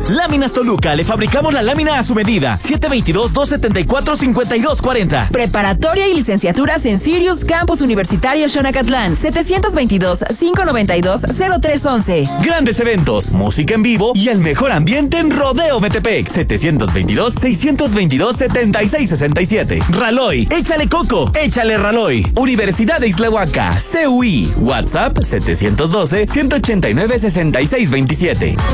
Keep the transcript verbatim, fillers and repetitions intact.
Láminas Toluca, le fabricamos la lámina a su medida. siete dos dos, dos siete cuatro, cinco dos cuatro cero. Preparatoria y licenciaturas en Sirius Campus Universitario Xonacatlán. setecientos veintidós, quinientos noventa y dos, cero tres once. Grandes eventos, música en vivo y el mejor ambiente en Rodeo Metepec. setecientos veintidós, seiscientos veintidós, setenta y seis sesenta y siete. Raloy, échale coco, échale Raloy. Universidad de Ixtlahuaca, C U I. WhatsApp setecientos doce, ciento ochenta y nueve, sesenta y seis veintisiete.